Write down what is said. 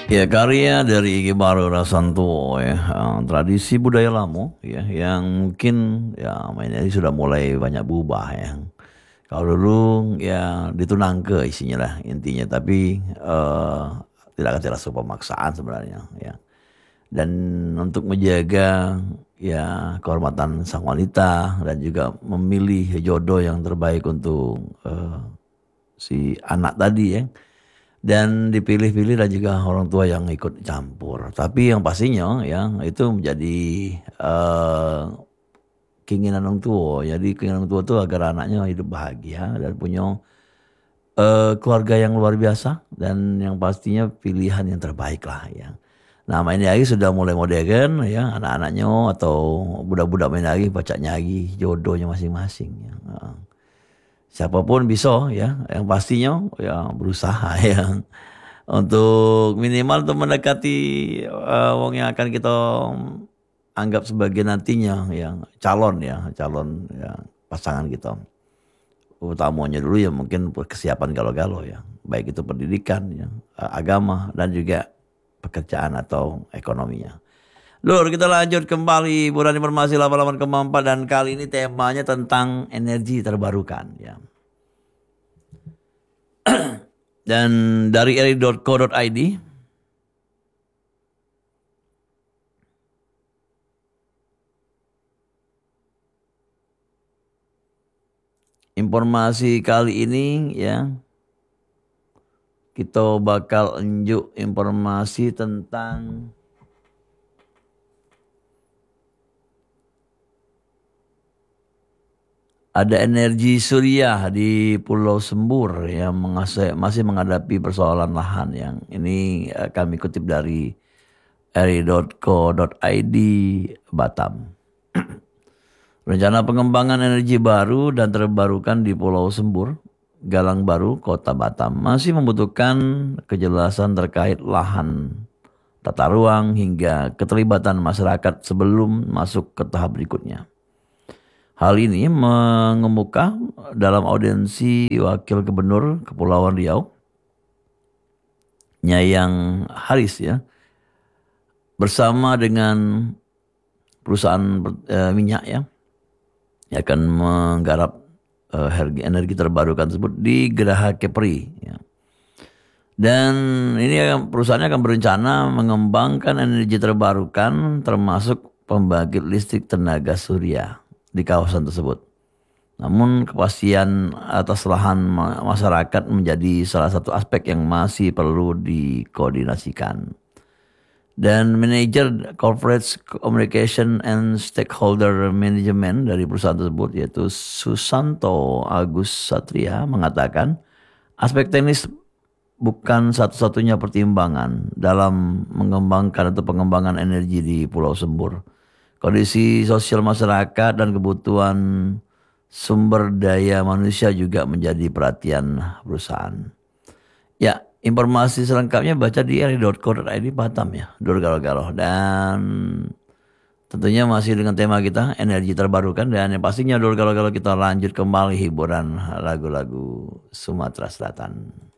Ya, karya dari Ki Baru Rasanto ya, tradisi budaya lamo ya, yang mungkin ya mainnya ini sudah mulai banyak berubah ya. Kalau dulu ya ditunangke isinya lah intinya, tapi tidak akan terasa pemaksaan sebenarnya ya. Dan untuk menjaga ya kehormatan sang wanita dan juga memilih jodoh yang terbaik untuk si anak tadi ya, dan dipilih-pilih dan juga orang tua yang ikut campur. Tapi yang pastinya ya itu menjadi eh, keinginan orang tua. Jadi keinginan orang tua itu agar anaknya hidup bahagia dan punya keluarga yang luar biasa dan yang pastinya pilihan yang terbaik lah ya. Nah, main lagi sudah mulai modern ya, anak-anaknya atau budak-budak main lagi baca nyari jodohnya masing-masing ya. Siapapun bisa ya, yang pastinya ya berusaha ya untuk minimal untuk mendekati wong yang akan kita anggap sebagai nantinya yang calon ya pasangan kita. Utamanya dulu ya mungkin kesiapan galau-galau ya, baik itu pendidikan ya, agama dan juga pekerjaan atau ekonominya. Lur, kita lanjut kembali hiburan informasi 88,4 dan kali ini temanya tentang energi terbarukan ya. Dan dari eri.co.id, informasi kali ini ya kita bakal unjuk informasi tentang ada energi surya di Pulau Sembur yang masih menghadapi persoalan lahan yang ini kami kutip dari eri.co.id Batam. Rencana pengembangan energi baru dan terbarukan di Pulau Sembur, Galang Baru, Kota Batam masih membutuhkan kejelasan terkait lahan, tata ruang hingga keterlibatan masyarakat sebelum masuk ke tahap berikutnya. Hal ini mengemuka dalam audiensi Wakil Gubernur Kepulauan Riau, Nyayang Haris ya, bersama dengan perusahaan minyak ya, yang akan menggarap energi terbarukan tersebut di Geraha Kepri. Ya. Dan ini perusahaannya akan berencana mengembangkan energi terbarukan termasuk pembangkit listrik tenaga surya di kawasan tersebut. Namun kepastian atas lahan masyarakat menjadi salah satu aspek yang masih perlu dikoordinasikan. Dan manajer corporate communication and stakeholder management dari perusahaan tersebut yaitu Susanto Agus Satria mengatakan aspek teknis bukan satu-satunya pertimbangan dalam mengembangkan atau pengembangan energi di Pulau Sembur. Kondisi sosial masyarakat dan kebutuhan sumber daya manusia juga menjadi perhatian perusahaan. Ya, informasi selengkapnya baca di eri.co.id Batam ya, Dur Galau-Galau. Dan tentunya masih dengan tema kita, energi terbarukan. Dan yang pastinya Dur Galau-Galau kita lanjut kembali hiburan lagu-lagu Sumatera Selatan.